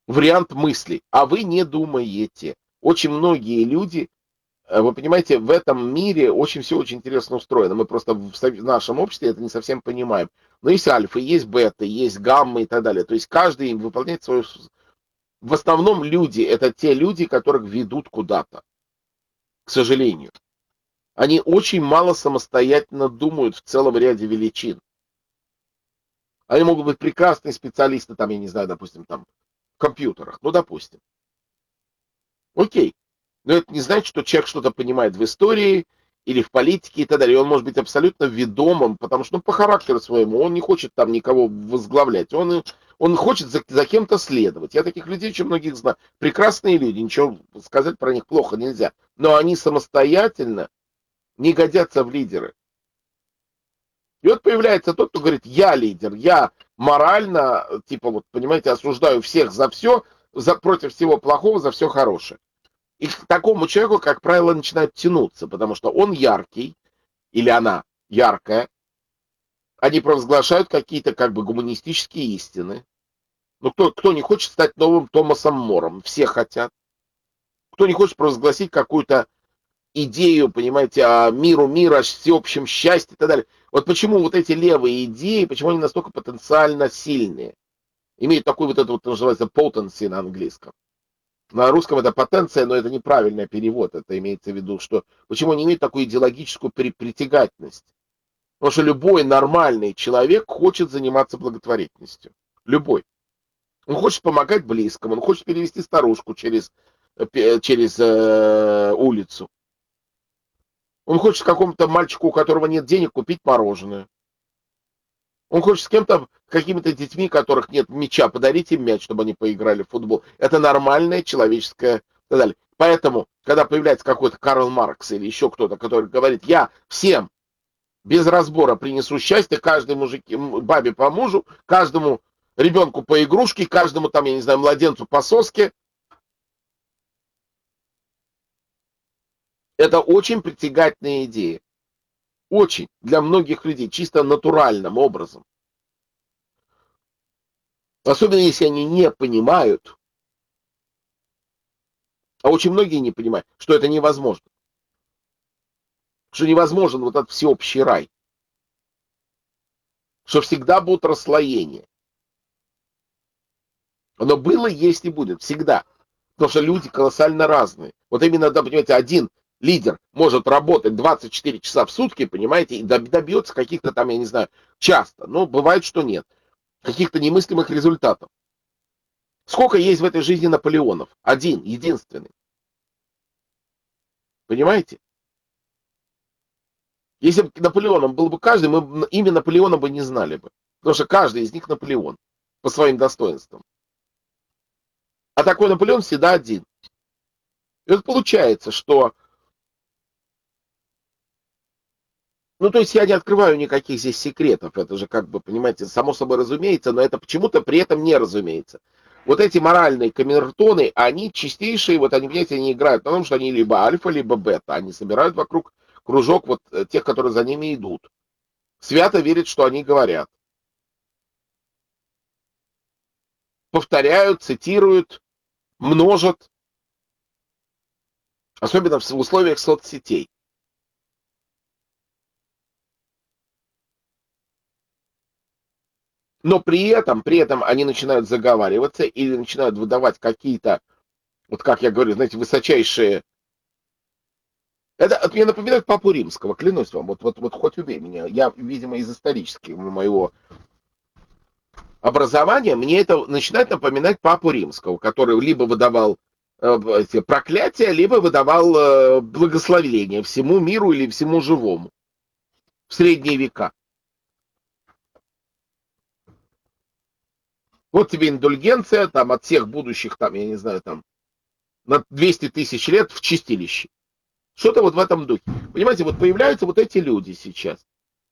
вариант мыслей, а вы не думаете. Очень многие люди, вы понимаете, в этом мире очень все очень интересно устроено. Мы просто в нашем обществе это не совсем понимаем. Но есть альфа, есть бета, есть гамма и так далее. То есть каждый выполняет свою... В основном люди — это те люди, которых ведут куда-то, к сожалению. Они очень мало самостоятельно думают в целом ряде величин. Они могут быть прекрасные специалисты, там, я не знаю, допустим, там, в компьютерах. Ну, допустим. Окей. Но это не значит, что человек что-то понимает в истории или в политике и так далее. И он может быть абсолютно ведомым, потому что, ну, по характеру своему, он не хочет там никого возглавлять. Он хочет за кем-то следовать. Я таких людей очень многих знаю. Прекрасные люди, ничего сказать про них плохо нельзя. Но они самостоятельно не годятся в лидеры. И вот появляется тот, кто говорит: я лидер, я морально, типа, вот, понимаете, осуждаю всех за все, против всего плохого, за все хорошее. И к такому человеку, как правило, начинают тянуться, потому что он яркий, или она яркая, они провозглашают какие-то как бы гуманистические истины. Ну, кто не хочет стать новым Томасом Мором? Все хотят. Кто не хочет провозгласить какую-то идею, понимаете, о мира, всеобщем счастье и так далее. Вот почему вот эти левые идеи, почему они настолько потенциально сильные? Имеют такой вот это вот, называется, potency на английском. На русском это потенция, но это неправильный перевод. Это имеется в виду, что почему они имеют такую идеологическую притягательность? Потому что любой нормальный человек хочет заниматься благотворительностью. Любой. Он хочет помогать близким, он хочет перевести старушку через улицу. Он хочет какому-то мальчику, у которого нет денег, купить мороженое. Он хочет с кем-то, какими-то детьми, у которых нет мяча, подарить им мяч, чтобы они поиграли в футбол. Это нормальное человеческое и так далее. Поэтому, когда появляется какой-то Карл Маркс или еще кто-то, который говорит: я всем без разбора принесу счастье, каждой бабе по мужу, каждому ребенку по игрушке, каждому там, я не знаю, младенцу по соске. Это очень притягательная идея. Очень. Для многих людей. Чисто натуральным образом. Особенно если они не понимают, а очень многие не понимают, что это невозможно. Что невозможен вот этот всеобщий рай. Что всегда будут расслоения. Оно было, есть и будет. Всегда. Потому что люди колоссально разные. Вот именно, да, понимаете, один лидер может работать 24 часа в сутки, понимаете, и добьется каких-то там, я не знаю, часто, но бывает, что нет, каких-то немыслимых результатов. Сколько есть в этой жизни Наполеонов? Один, единственный. Понимаете? Если бы Наполеоном был бы каждый, мы имя Наполеона бы не знали бы. Потому что каждый из них Наполеон по своим достоинствам. А такой Наполеон всегда один. И вот получается, что... Ну, то есть я не открываю никаких здесь секретов. Это же, как бы, понимаете, само собой разумеется, но это почему-то при этом не разумеется. Вот эти моральные камертоны, они чистейшие, вот они, понимаете, они играют на том, что они либо альфа, либо бета. Они собирают вокруг кружок вот тех, которые за ними идут. Свято верят, что они говорят. Повторяют, цитируют, множат. Особенно в условиях соцсетей. Но при этом они начинают заговариваться или начинают выдавать какие-то, вот как я говорю, знаете, высочайшие... Это мне напоминает Папу Римского, клянусь вам, вот хоть убей меня. Я, видимо, из исторического моего образования, мне это начинает напоминать Папу Римского, который либо выдавал эти проклятия, либо выдавал благословление всему миру или всему живому в средние века. Вот тебе индульгенция там от всех будущих, там, я не знаю, там, на 200 тысяч лет в чистилище. Что-то вот в этом духе. Понимаете, вот появляются вот эти люди сейчас.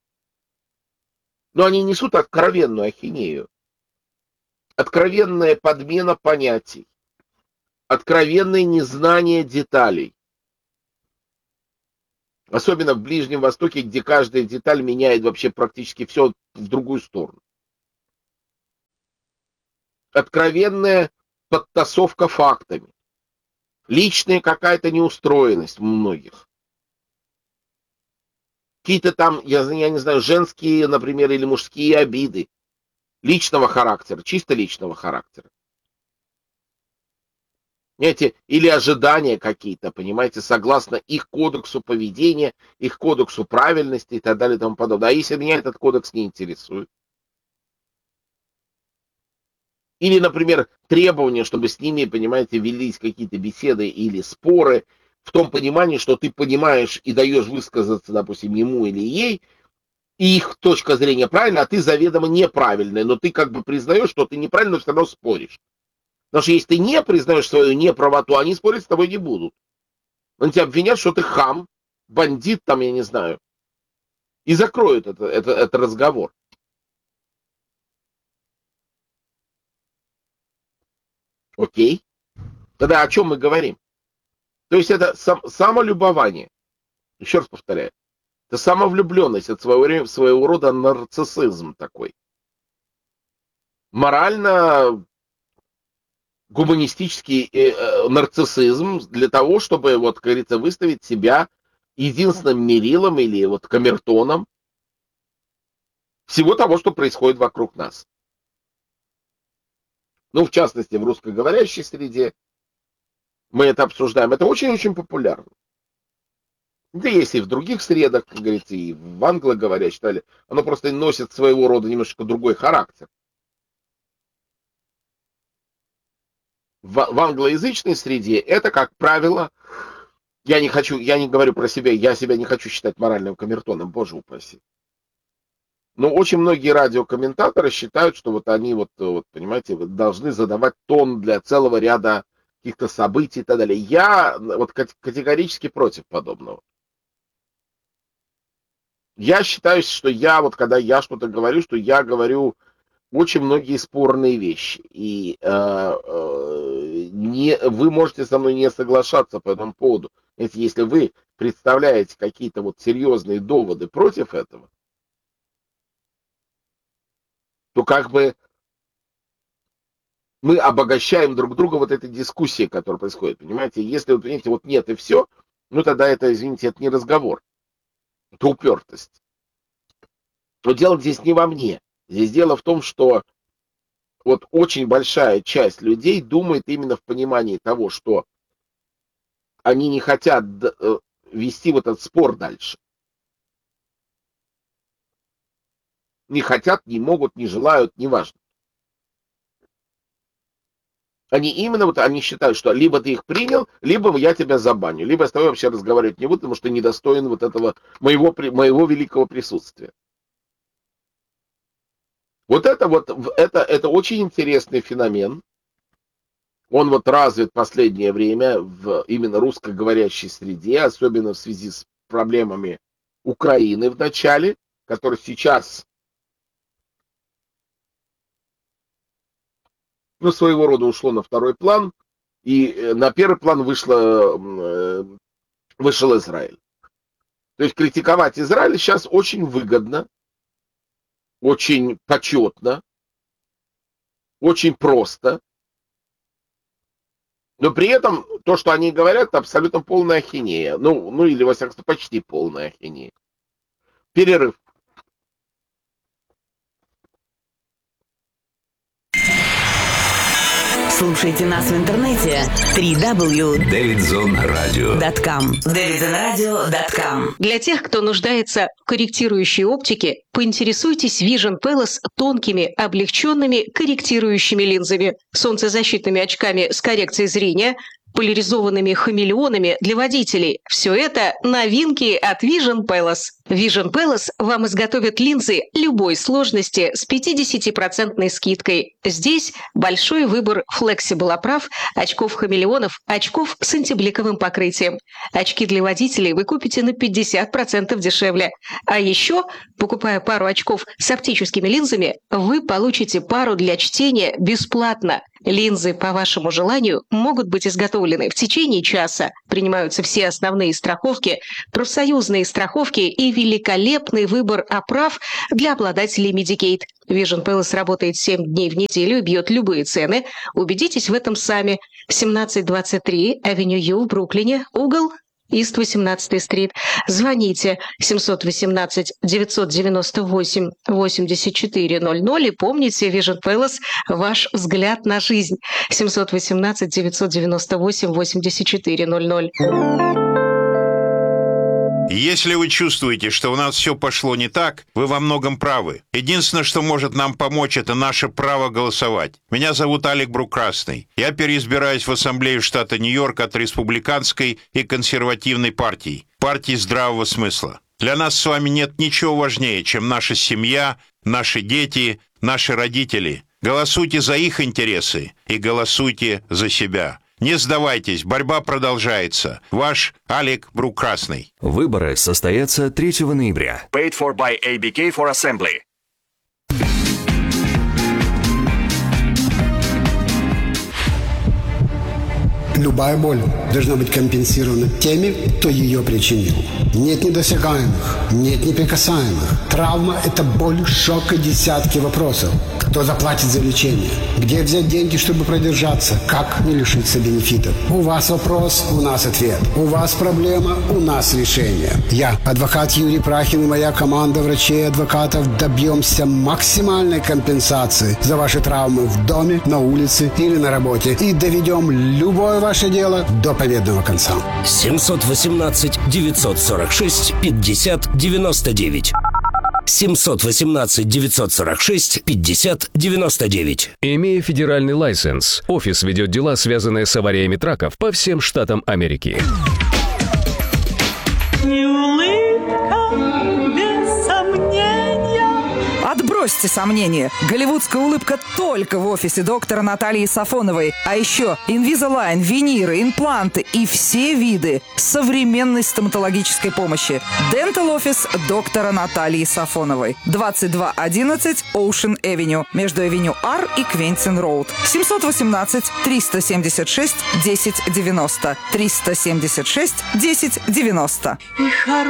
Но они несут откровенную ахинею. Откровенная подмена понятий. Откровенное незнание деталей. Особенно в Ближнем Востоке, где каждая деталь меняет вообще практически все в другую сторону. Откровенное подтасовка фактами, личная какая-то неустроенность у многих. Какие-то там, я не знаю, женские, например, или мужские обиды личного характера, чисто личного характера. Понимаете, или ожидания какие-то, понимаете, согласно их кодексу поведения, их кодексу правильности и так далее и тому подобное. А если меня этот кодекс не интересует? Или, например, требования, чтобы с ними, понимаете, велись какие-то беседы или споры в том понимании, что ты понимаешь и даешь высказаться, допустим, ему или ей, и их точка зрения правильная, а ты заведомо неправильная, но ты как бы признаешь, что ты неправильно, но все равно споришь. Потому что если ты не признаешь свою неправоту, они спорить с тобой не будут. Они тебя обвинят, что ты хам, бандит там, я не знаю, и закроют этот разговор. Окей? Тогда о чем мы говорим? То есть это самолюбование. Еще раз повторяю. Это самовлюбленность, это своего рода нарциссизм такой. Морально гуманистический нарциссизм для того, чтобы, вот, как говорится, выставить себя единственным мерилом или вот камертоном всего того, что происходит вокруг нас. Ну, в частности, в русскоговорящей среде мы это обсуждаем. Это очень-очень популярно. Да есть и в других средах, как говорится, и в англоговорящей, что ли. Оно просто носит своего рода немножко другой характер. В англоязычной среде это, как правило, я не говорю про себя, я себя не хочу считать моральным камертоном, боже упаси. Но очень многие радиокомментаторы считают, что вот они, вот понимаете, должны задавать тон для целого ряда каких-то событий и так далее. Я вот категорически против подобного. Я считаю, что когда я что-то говорю, что я говорю очень многие спорные вещи. И вы можете со мной не соглашаться по этому поводу. Если вы представляете какие-то вот серьезные доводы против этого, то как бы мы обогащаем друг друга вот этой дискуссией, которая происходит. Понимаете, если вот, понимаете, вот нет и все, ну тогда это, извините, это не разговор. Это упертость. Но дело здесь не во мне. Здесь дело в том, что вот очень большая часть людей думает именно в понимании того, что они не хотят вести вот этот спор дальше. Не хотят, не могут, не желают, неважно. Они именно вот, они считают, что либо ты их принял, либо я тебя забаню, либо я с тобой вообще разговаривать не буду, потому что недостоин вот этого моего великого присутствия. Это очень интересный феномен. Он вот развит в последнее время в именно русскоговорящей среде, особенно в связи с проблемами Украины в начале, который сейчас, ну, своего рода ушло на второй план, и на первый план вышел Израиль. То есть критиковать Израиль сейчас очень выгодно, очень почетно, очень просто. Но при этом то, что они говорят, это абсолютно полная ахинея. Ну или, во всяком случае, почти полная ахинея. Перерыв. Слушайте нас в интернете www.davidzonradio.com davidzonradio.com. Для тех, кто нуждается в корректирующей оптике, поинтересуйтесь Vision Palace тонкими, облегченными корректирующими линзами, солнцезащитными очками с коррекцией зрения, поляризованными хамелеонами для водителей. Все это новинки от Vision Palace. Vision Palace вам изготовит линзы любой сложности с 50% скидкой. Здесь большой выбор Flexible оправ, очков-хамелеонов, очков с антибликовым покрытием. Очки для водителей вы купите на 50% дешевле. А еще, покупая пару очков с оптическими линзами, вы получите пару для чтения бесплатно. Линзы по вашему желанию могут быть изготовлены в течение часа. Принимаются все основные страховки, профсоюзные страховки и великолепный выбор оправ для обладателей Medigate. Vision Palace работает 7 дней в неделю и бьет любые цены. Убедитесь в этом сами. 1723 Avenue U в Бруклине, угол Ист 18-й стрит. Звоните 718-998-8400 и помните, Vision Palace – ваш взгляд на жизнь. 718-998-8400. Если вы чувствуете, что у нас все пошло не так, вы во многом правы. Единственное, что может нам помочь, это наше право голосовать. Меня зовут Алек Брукрасный. Я переизбираюсь в Ассамблею штата Нью-Йорк от республиканской и консервативной партий, партии здравого смысла. Для нас с вами нет ничего важнее, чем наша семья, наши дети, наши родители. Голосуйте за их интересы и голосуйте за себя. Не сдавайтесь, борьба продолжается. Ваш Алек Брукрасный. Выборы состоятся 3 ноября. Paid for by ABK for Assembly. Любая боль должна быть компенсирована теми, кто ее причинил. Нет недосягаемых, нет неприкасаемых. Травма – это боль, шок и десятки вопросов. Кто заплатит за лечение? Где взять деньги, чтобы продержаться? Как не лишиться бенефитов? У вас вопрос, у нас ответ. У вас проблема, у нас решение. Я, адвокат Юрий Прахин и моя команда врачей и адвокатов добьемся максимальной компенсации за ваши травмы в доме, на улице или на работе. И доведем любое ваше дело до победного конца. 718-946-50-99. 718-946-50-99. Имея федеральный лайсенс, офис ведет дела, связанные с авариями траков по всем штатам Америки. Отбросьте сомнения. Голливудская улыбка только в офисе доктора Натальи Сафоновой. А еще Invisalign, виниры, импланты и все виды современной стоматологической помощи. Dental офис доктора Натальи Сафоновой. 2211 Ocean Avenue. Между Авеню R и Квентин Роуд. 718-376-1090. 376-1090.